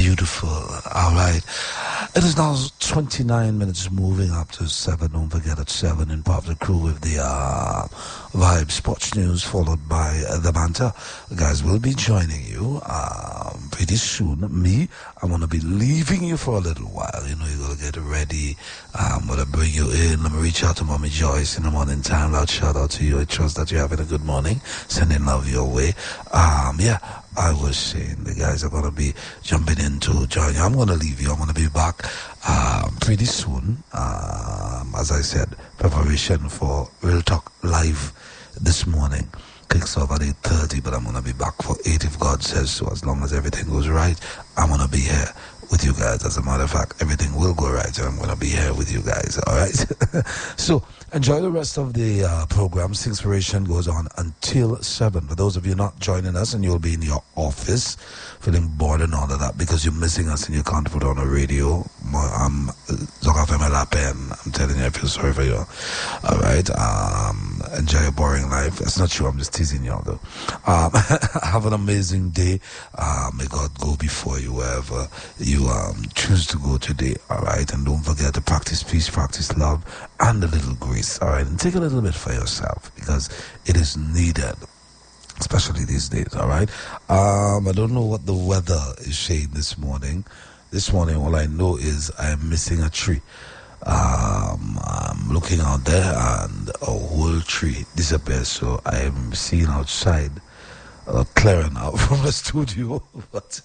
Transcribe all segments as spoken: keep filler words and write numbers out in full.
Beautiful. All right. It is now twenty-nine minutes moving up to seven. Don't forget at seven in part of the crew with the uh, Vibe Sports News, followed by uh, the banter. The guys will be joining you um, pretty soon. Me, I'm going to be leaving you for a little while. You know, you're going to get ready. I'm going to bring you in. Let me reach out to Mommy Joyce in the morning time. Loud shout out to you. I trust that you're having a good morning. Sending love your way. Um, yeah. I was saying the guys are going to be jumping in to join you. I'm going to leave you. I'm going to be back um, pretty soon. Um, as I said, preparation for Real Talk Live this morning kicks off at eight thirty, but I'm going to be back for eight if God says so. As long as everything goes right, I'm going to be here with you guys. As a matter of fact, everything will go right, so I'm going to be here with you guys. All right? So enjoy the rest of the uh, program. Inspiration goes on until seven. For those of you not joining us and you'll be in your office feeling bored and all of that because you're missing us and you can't put on a radio, I'm I'm telling you, I feel sorry for you. All right? Um, enjoy a boring life. That's not true. I'm just teasing y'all, though. Um, have an amazing day. Uh, may God go before you wherever you um, choose to go today. All right? And don't forget to practice peace, practice love, and a little grace. All right? And take a little bit for yourself because it is needed, especially these days. All right? Um, I don't know what the weather is saying this morning. This morning, all I know is I'm missing a tree. Um, I'm looking out there and a whole tree disappears. So I'm seeing outside, uh, clearing out from the studio. But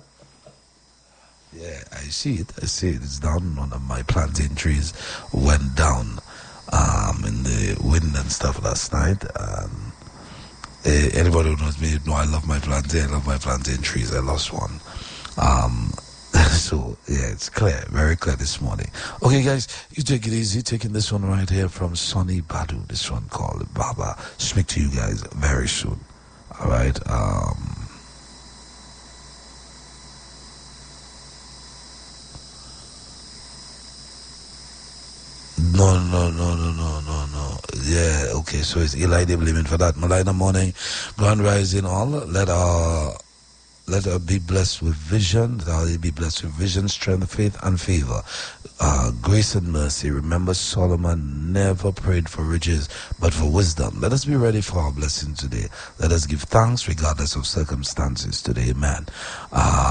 yeah, I see it. I see it. It's down. One of my plantain trees went down um, in the wind and stuff last night. Um, eh, anybody who knows me know I love my plantain. I love my plantain trees. I lost one. Um, So, yeah, it's clear, very clear this morning. Okay, guys, you take it easy. Taking this one right here from Sonny Badu, this one called Baba. Speak to you guys very soon. All right? Um, no, no, no, no, no, no, no. Yeah, okay, so it's Eli they blaming for that. Malina morning, grand rising all. Let our... Let her be blessed with vision. Let her be blessed with vision, strength, faith, and favor. Uh, grace and mercy. Remember, Solomon never prayed for riches, but for wisdom. Let us be ready for our blessing today. Let us give thanks regardless of circumstances today, man. Uh,